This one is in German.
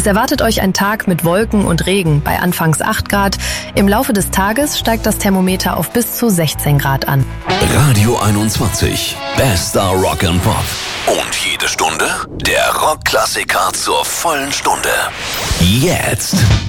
Es erwartet euch ein Tag mit Wolken und Regen bei anfangs 8 Grad. Im Laufe des Tages steigt das Thermometer auf bis zu 16 Grad an. Radio 21, bester Rock and Pop. Und jede Stunde der Rockklassiker zur vollen Stunde. Jetzt